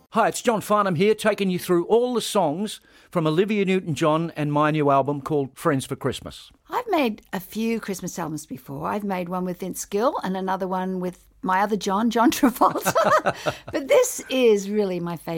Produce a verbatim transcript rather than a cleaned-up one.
Hi, it's John Farnham here, taking you through all the songs from Olivia Newton-John and my new album called Friends for Christmas. I've made a few Christmas albums before. I've made one with Vince Gill and another one with my other John, John Travolta. But this is really my favourite.